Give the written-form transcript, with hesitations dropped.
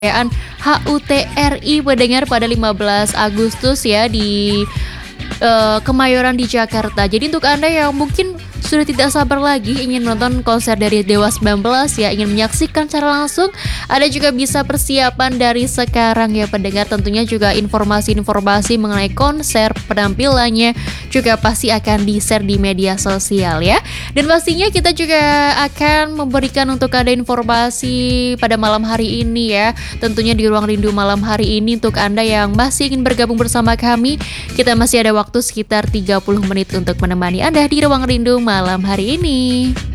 perayaan HUT RI pendengar pada 15 Agustus ya di Kemayoran di Jakarta. Jadi untuk Anda yang mungkin sudah tidak sabar lagi ingin menonton konser dari Dewa 19 ya, ingin menyaksikan secara langsung, Anda juga bisa persiapan dari sekarang ya pendengar. Tentunya juga informasi-informasi mengenai konser, penampilannya juga pasti akan di-share di media sosial ya. Dan pastinya kita juga akan memberikan untuk Anda informasi pada malam hari ini ya. Tentunya di Ruang Rindu malam hari ini untuk Anda yang masih ingin bergabung bersama kami, kita masih ada waktu sekitar 30 menit untuk menemani Anda di Ruang Rindu malam hari ini.